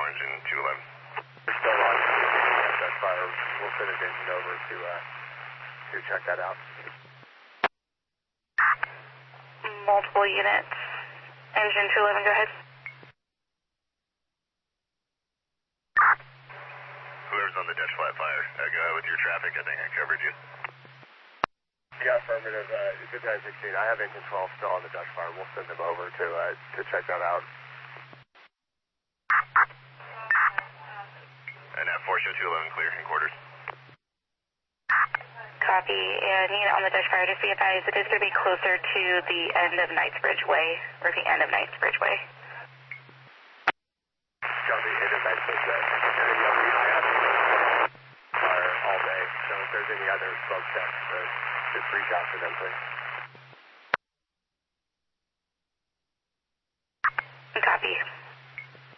orange and 211. We're still on Dutch Fire. We'll send an engine over to check that out. Multiple units. Engine 211, go ahead. Whoever's on the Dutch Flat Fire, go ahead with your traffic. I think I covered you. Yeah, affirmative. Good 916. I have engine 12 still on the Dutch Fire. We'll send them over to check that out. And at 4 show 211 clear in quarters. Copy. And unit on the Dutch Fire, just be advised, it is going to be closer to the end of Knightsbridge Way, or the end of Knightsbridge Way. Copy. End of Knightsbridge Way. I have fire all day, so if there's any other smoke checks, just reach out to them, please. Copy.